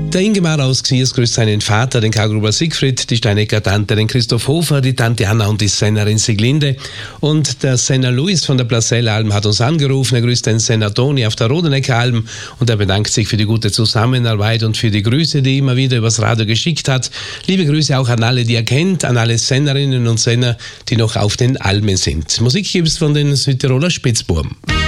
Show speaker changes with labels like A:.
A: Der Ingemar aus Xiers grüßt seinen Vater, den Karl-Gruber Siegfried, die Steinecker Tante, den Christoph Hofer, die Tante Anna und die Sennerin Siglinde. Und der Senner Luis von der Placella-Alm hat uns angerufen. Er grüßt den Senner Toni auf der Rodenecker-Alm und er bedankt sich für die gute Zusammenarbeit und für die Grüße, die er immer wieder übers Radio geschickt hat. Liebe Grüße auch an alle, die er kennt, an alle Sennerinnen und Senner, die noch auf den Almen sind. Musik gibt es von den Südtiroler Spitzbuben.